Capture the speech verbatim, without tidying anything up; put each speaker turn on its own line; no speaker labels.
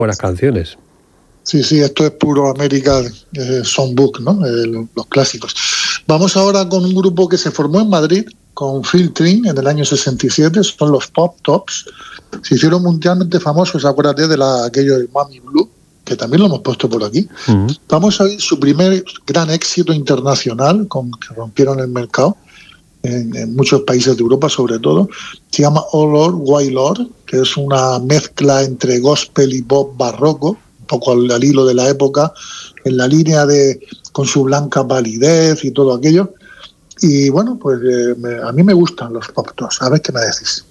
buenas canciones.
Sí, sí, esto es puro American eh, Songbook, ¿no? Eh, los, los clásicos. Vamos ahora con un grupo que se formó en Madrid con Phil Trin en el año sesenta y siete, son los Pop Tops. Se hicieron mundialmente famosos, acuérdate de la, aquello del Mami Blue, que también lo hemos puesto por aquí. Uh-huh. Vamos a ver su primer gran éxito internacional, con que rompieron el mercado en, en muchos países de Europa, sobre todo. Se llama Oh Lord, Why Lord, que es una mezcla entre gospel y pop barroco, un poco al, al hilo de la época, en la línea de con su blanca validez y todo aquello. Y bueno, pues eh, me, a mí me gustan los pop tops. A ver qué me decís.